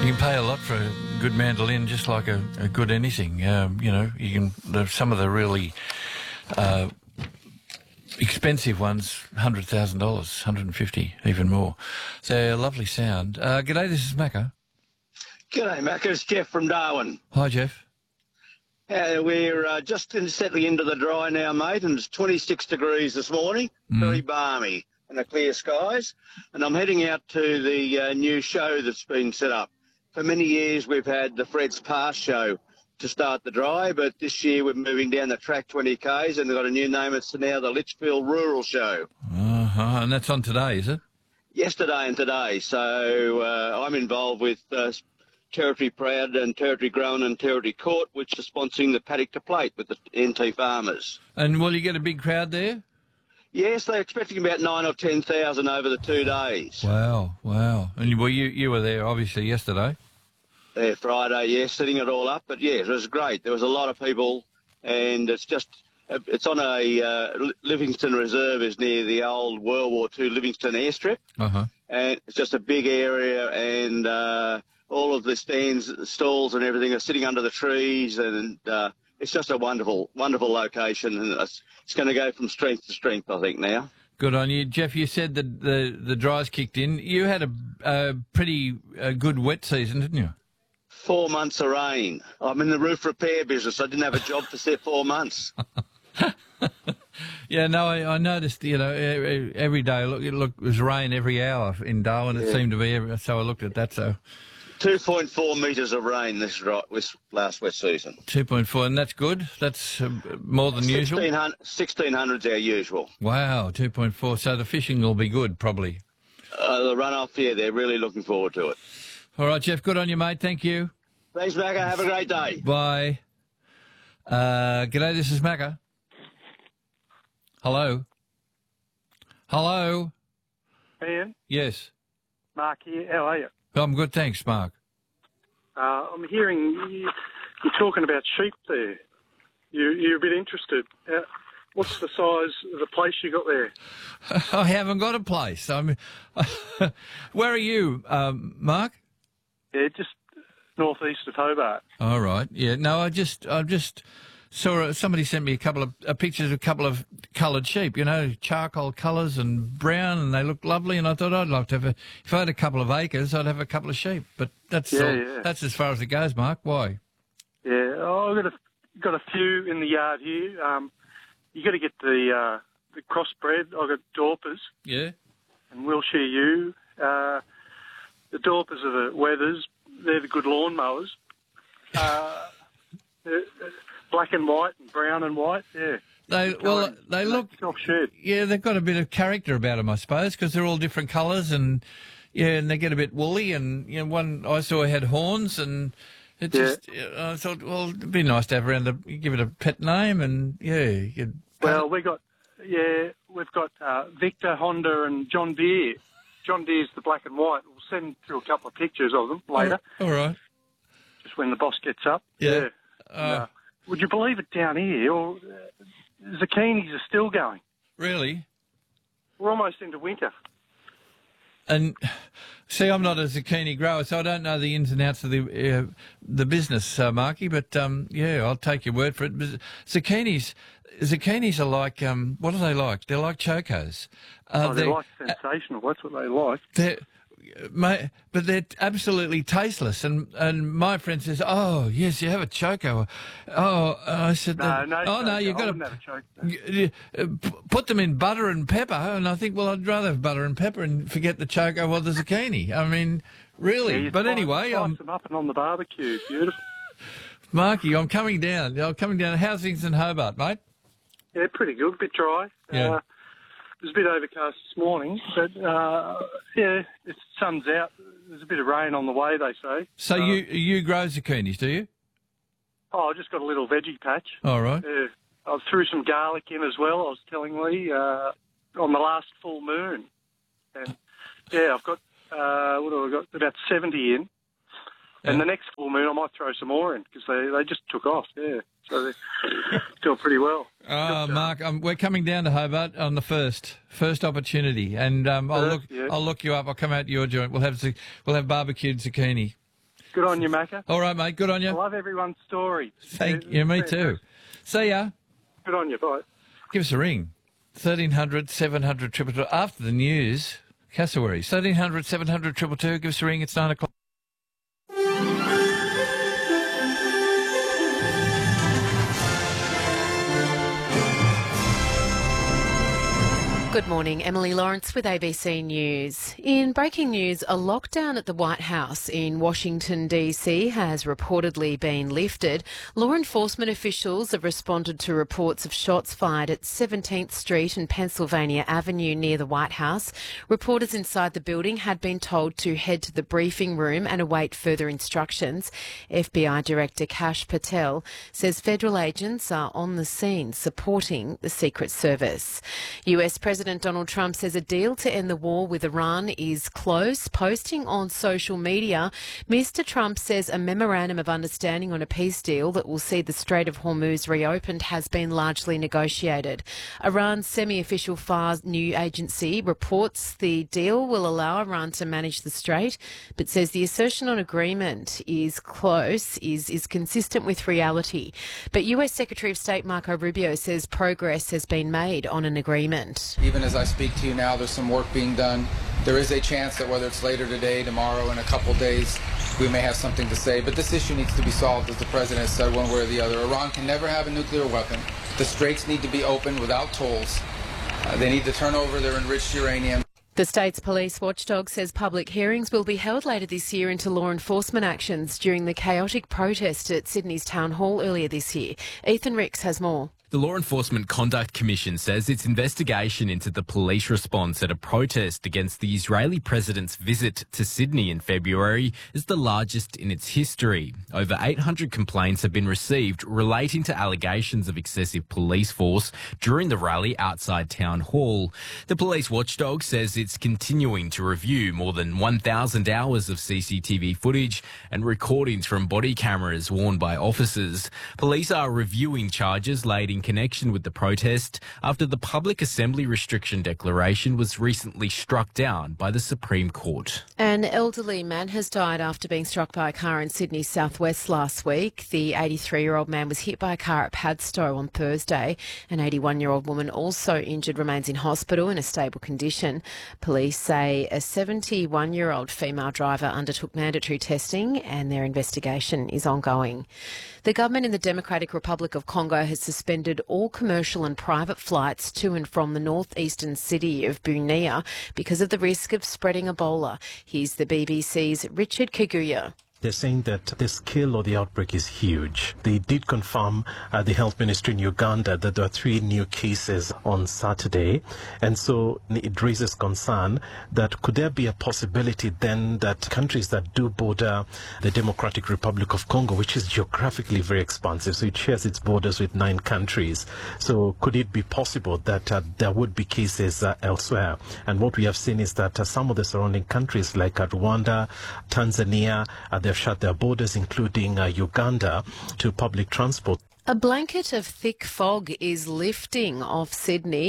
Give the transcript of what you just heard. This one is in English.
You can pay a lot for a good mandolin, just like a good anything. Some of the really expensive ones, $100,000, $150,000, even more. So a lovely sound. G'day, this is Macca. G'day, Macca. It's Jeff from Darwin. Hi, Jeff. We're just settling into the dry now, mate, and it's 26 degrees this morning, very balmy and the clear skies. And I'm heading out to the new show that's been set up. For many years, we've had the Fred's Pass show to start the dry, but this year we're moving down the track 20 Ks and they've got a new name. It's now the Litchfield Rural Show. And that's on today, is it? Yesterday and today. So I'm involved with Territory Proud and Territory Grown and Territory Court, which are sponsoring the Paddock to Plate with the NT farmers. And will you get a big crowd there? Yes, they're expecting about 9,000 or 10,000 over the 2 days. Wow. And you were there obviously yesterday. Yeah, Friday, yes, setting it all up. But yeah, it was great. There was a lot of people, and it's on a Livingston Reserve, is near the old World War II Livingston airstrip. And it's just a big area, and all of the stands, stalls and everything are sitting under the trees, and it's just a wonderful, wonderful location, and it's going to go from strength to strength, I think, now. Good on you. Jeff, you said that the dry's kicked in. You had a pretty good wet season, didn't you? 4 months of rain. I'm in the roof repair business. I didn't have a job for 4 months. Yeah, no, I noticed, every day, it was rain every hour in Darwin. It seemed to be, so I looked at that, so... 2.4 metres of rain this last wet season. 2.4, and that's good? That's more than usual? 1,600's our usual. Wow, 2.4. So the fishing will be good, probably. The runoff, yeah, they're really looking forward to it. All right, Jeff, good on you, mate. Thank you. Thanks, Macca. Have a great day. Bye. G'day, this is Macca. Hello? Hello? Ian? Yes. Mark here. How are you? I'm good, thanks, Mark. I'm hearing you're talking about sheep there. You're a bit interested. What's the size of the place you got there? I haven't got a place. Where are you, Mark? Yeah, just northeast of Hobart. All right. Yeah. No, I just saw somebody sent me a couple of pictures of a couple of coloured sheep. Charcoal colours and brown, and they look lovely. And I thought I'd like to have if I had a couple of acres, I'd have a couple of sheep. But that's that's as far as it goes, Mark. Why? Yeah, I've got a few in the yard here. You got to get the crossbred. I've got Dorpers. Yeah. And Wilshire Ewe. The Dorpers are the Weathers. They're the good lawn mowers. Black and white and brown and white, yeah. They look... Yeah, they've got a bit of character about them, I suppose, because they're all different colours and they get a bit woolly. And one I saw had horns, and it just... I thought, well, it'd be nice to have around give it a pet name, and Well, we've got Victor, Honda, and John Deere. John Deere's the black and white. We'll send through a couple of pictures of them later. All right. Just when the boss gets up. Yeah. Would you believe it down here? Zucchinis are still going. Really? We're almost into winter. And see, I'm not a zucchini grower, so I don't know the ins and outs of the business, Marky. But I'll take your word for it. But zucchinis are like what are they like? They're like chocos. They're like sensational. That's what they like. But they're absolutely tasteless. And my friend says, "Oh, yes, you have a choco." Oh, I said, "No, you've got to put them in butter and pepper." And I think, well, I'd rather have butter and pepper and forget the choco or the zucchini. I mean, really. But anyway, spice them up and on the barbecue. Beautiful. Marky, I'm coming down. How's things in Hobart, mate? Yeah, pretty good. A bit dry. Yeah. It was a bit overcast this morning, but the sun's out. There's a bit of rain on the way, they say. So you grow zucchinis, do you? Oh, I just got a little veggie patch. All right. I threw some garlic in as well, I was telling Lee, on the last full moon. And, I've got, what have I got? About 70 in. And the next full moon, I might throw some more in because they just took off, So they're doing pretty well. Oh, Mark, we're coming down to Hobart on the first opportunity, and I'll look you up. I'll come out to your joint. We'll have barbecued zucchini. Good on you, Macca. All right, mate. Good on you. I love everyone's story. Thank you. Me too. See ya. Good on you. Bye. Give us a ring. 1300 700 222. After the news, Cassowaries. 1300 700 222. Give us a ring. It's 9 o'clock. Good morning, Emily Lawrence with ABC News. In breaking news, a lockdown at the White House in Washington DC has reportedly been lifted. Law enforcement officials have responded to reports of shots fired at 17th Street and Pennsylvania Avenue near the White House. Reporters inside the building had been told to head to the briefing room and await further instructions. FBI Director Kash Patel says federal agents are on the scene supporting the Secret Service. US President Donald Trump says a deal to end the war with Iran is close. Posting on social media, Mr. Trump says a memorandum of understanding on a peace deal that will see the Strait of Hormuz reopened has been largely negotiated. Iran's semi-official Fars news agency reports the deal will allow Iran to manage the strait, but says the assertion on agreement is close is consistent with reality. But US Secretary of State Marco Rubio says progress has been made on an agreement. Even as I speak to you now, there's some work being done. There is a chance that whether it's later today, tomorrow, in a couple days, we may have something to say. But this issue needs to be solved, as the President said, one way or the other. Iran can never have a nuclear weapon. The straits need to be opened without tolls. They need to turn over their enriched uranium. The state's police watchdog says public hearings will be held later this year into law enforcement actions during the chaotic protest at Sydney's Town Hall earlier this year. Ethan Ricks has more. The Law Enforcement Conduct Commission says its investigation into the police response at a protest against the Israeli president's visit to Sydney in February is the largest in its history. Over 800 complaints have been received relating to allegations of excessive police force during the rally outside Town Hall. The police watchdog says it's continuing to review more than 1,000 hours of CCTV footage and recordings from body cameras worn by officers. Police are reviewing charges laid in connection with the protest after the Public Assembly Restriction Declaration was recently struck down by the Supreme Court. An elderly man has died after being struck by a car in Sydney's southwest last week. The 83-year-old man was hit by a car at Padstow on Thursday. An 81-year-old woman also injured remains in hospital in a stable condition. Police say a 71-year-old female driver undertook mandatory testing and their investigation is ongoing. The government in the Democratic Republic of Congo has suspended all commercial and private flights to and from the northeastern city of Bunia because of the risk of spreading Ebola. Here's the BBC's Richard Kiguya. They're saying that the scale of the outbreak is huge. They did confirm at the health ministry in Uganda that there are 3 new cases on Saturday. And so it raises concern that could there be a possibility then that countries that do border the Democratic Republic of Congo, which is geographically very expansive, so it shares its borders with 9 countries. So could it be possible that there would be cases elsewhere? And what we have seen is that some of the surrounding countries like Rwanda, Tanzania, they've shut their borders, including Uganda, to public transport. A blanket of thick fog is lifting off Sydney.